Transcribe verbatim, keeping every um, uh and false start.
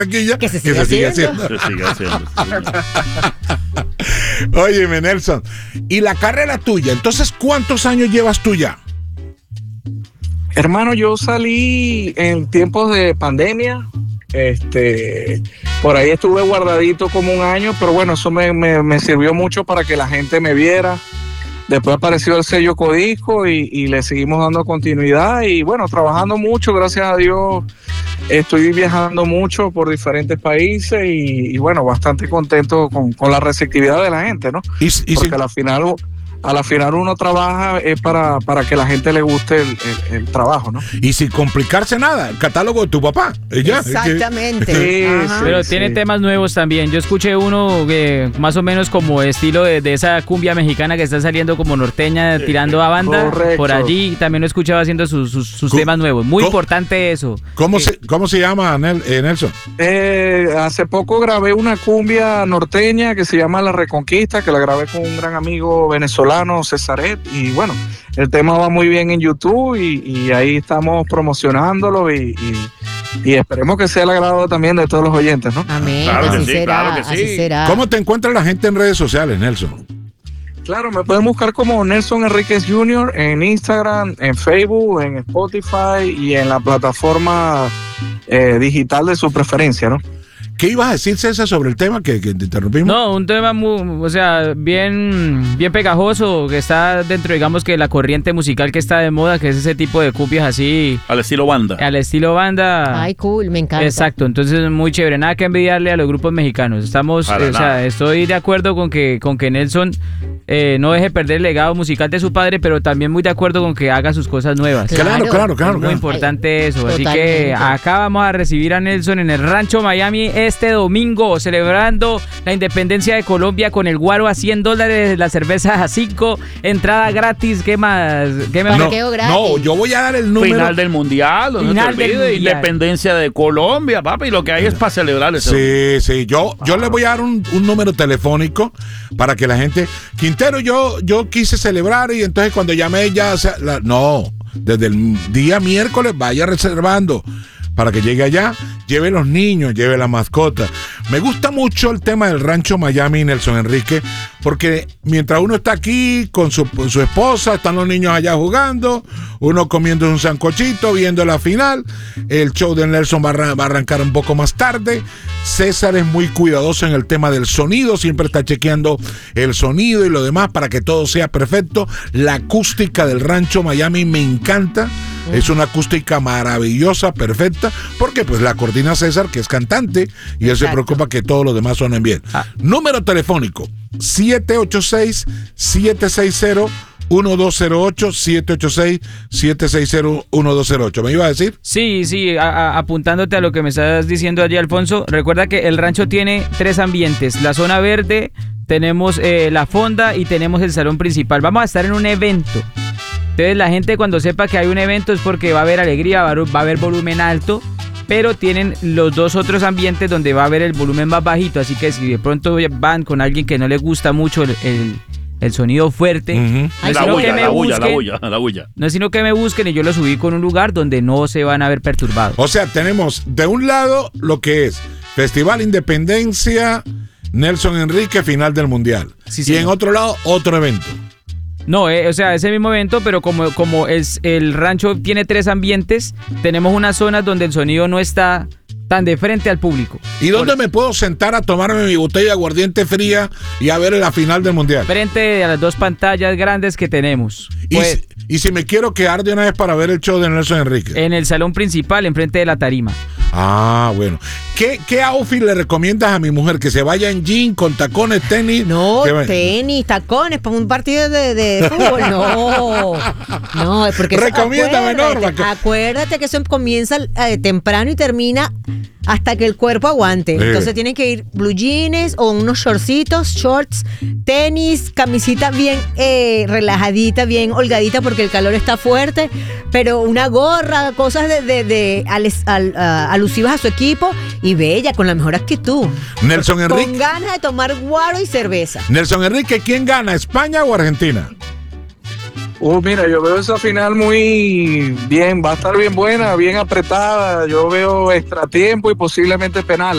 Barranquilla, que se que sigue se sigue haciendo. haciendo. Se sigue haciendo. Óyeme, Nelson, y la carrera tuya, entonces, ¿cuántos años llevas tú ya? Hermano, yo salí en tiempos de pandemia. Este, por ahí estuve guardadito como un año, pero bueno, eso me, me, me sirvió mucho para que la gente me viera. Después apareció el sello Codisco y, y le seguimos dando continuidad y bueno, trabajando mucho, gracias a Dios. Estoy viajando mucho por diferentes países y, y bueno, bastante contento con, con la receptividad de la gente, ¿no? Y, y Porque si, a la final, a la final uno trabaja es para, para que la gente le guste el, el, el trabajo, ¿no? y sin complicarse nada, el catálogo de tu papá. ¿ya? Exactamente. Sí, Ajá. sí. Pero tiene temas nuevos también. Yo escuché uno que más o menos como estilo de, de esa cumbia mexicana que está saliendo como norteña, tirando a banda. Correcto. Por allí también lo escuchaba haciendo sus, sus, sus Co- temas nuevos. Muy co- importante eso. ¿Cómo, se, ¿Cómo se llama, Nel- eh, Nelson? Eh, hace poco grabé una cumbia norteña que se llama La Reconquista, que la grabé con un gran amigo venezolano, Cesaret, y bueno, el tema va muy bien en YouTube y, y ahí estamos promocionándolo y, y, y esperemos que sea el agrado también de todos los oyentes, ¿no? Amén, Claro que así sí, será, claro que sí. así será. ¿Cómo te encuentra la gente en redes sociales, Nelson? Claro, me pueden buscar como Nelson Enríquez junior en Instagram, en Facebook, en Spotify y en la plataforma eh, digital de su preferencia, ¿no? ¿Qué ibas a decir, César, sobre el tema que, que te interrumpimos? No, un tema muy, o sea, bien, bien pegajoso, que está dentro, digamos, que la corriente musical que está de moda, que es ese tipo de cumbias así, Al estilo banda. al estilo banda. Ay, cool, me encanta. Exacto, entonces muy chévere, nada que envidiarle a los grupos mexicanos. Estamos, Para eh, o sea, nada. estoy de acuerdo con que, con que Nelson eh, no deje perder el legado musical de su padre, pero también muy de acuerdo con que haga sus cosas nuevas. Claro, claro, claro. Es muy claro. importante eso, así Totalmente. que acá vamos a recibir a Nelson en el Rancho Miami este domingo, celebrando la independencia de Colombia con el guaro a cien dólares, la cerveza a cinco, entrada gratis, ¿qué más? ¿Qué más? No, Parqueo gratis. no, yo voy a dar el número. Final del mundial, no Final se te del olvide, mundial. independencia de Colombia, papi, y lo que hay es para celebrar ese. Sí, sí, yo, yo le voy a dar un, un número telefónico para que la gente... Quintero, yo, yo quise celebrar y entonces cuando llamé ya... se- la- no, desde el día miércoles vaya reservando para que llegue allá, lleve los niños, lleve la mascota. Me gusta mucho el tema del Rancho Miami, Nelson Enrique, porque mientras uno está aquí con su, con su esposa, están los niños allá jugando, uno comiendo un sancochito, viendo la final, el show de Nelson va a, arran- va a arrancar un poco más tarde. César es muy cuidadoso en el tema del sonido, siempre está chequeando el sonido y lo demás para que todo sea perfecto. La acústica del Rancho Miami me encanta. Es una acústica maravillosa, perfecta, porque pues la coordina César, que es cantante, y él se Exacto. preocupa que todos los demás suenen bien. Ah. Número telefónico, siete ocho seis, siete seis cero, uno dos cero ocho, siete ocho seis, siete seis cero, uno dos cero ocho. ¿Me iba a decir? Sí, sí, a- a- apuntándote a lo que me estás diciendo allí, Alfonso, recuerda que el rancho tiene tres ambientes, la zona verde, tenemos eh, la fonda y tenemos el salón principal. Vamos a estar en un evento. Entonces la gente cuando sepa que hay un evento es porque va a haber alegría, va a haber, va a haber volumen alto, pero tienen los dos otros ambientes donde va a haber el volumen más bajito, así que si de pronto van con alguien que no le gusta mucho el, el- el sonido fuerte, Ujú. no es La sino bulla, que me la bulla, la busquen- bulla, la bulla. no es sino que me busquen y yo los subí con un lugar donde no se van a ver perturbados. O sea, tenemos de un lado lo que es Festival Independencia, Nelson Enrique, final del Mundial. Sí, y señor. en otro lado, otro evento. No, eh, o sea, ese mismo evento, pero como, como es, el rancho tiene tres ambientes, tenemos unas zonas donde el sonido no está tan de frente al público. ¿Y dónde me puedo sentar a tomarme mi botella de aguardiente fría y a ver la final del Mundial? Frente a las dos pantallas grandes que tenemos. Y, Pues, si, y si me quiero quedar de una vez para ver el show de Nelson Enrique. en el salón principal, enfrente de la tarima. Ah, bueno. ¿Qué, ¿Qué outfit le recomiendas a mi mujer? ¿Que se vaya en jean, con tacones, tenis? No, Que vaya- tenis, tacones, para un partido de, de fútbol. No, no, es porque eso- Recomiéndame, acuérdate, Norma, que- Acuérdate que eso comienza eh, temprano y termina hasta que el cuerpo aguante. Sí. Entonces tienen que ir blue jeans o unos shortcitos, shorts, tenis, camisita bien eh, relajadita, bien holgadita porque el calor está fuerte, pero una gorra, cosas de, de, de ales- al- a- alusivas a su equipo y bella, con la mejor actitud. Nelson Con Enrique. ganas de tomar guaro y cerveza. Nelson Enrique, ¿quién gana? ¿España o Argentina? Uh, mira, yo veo esa final muy bien, va a estar bien buena, bien apretada. Yo veo extra tiempo y posiblemente penales.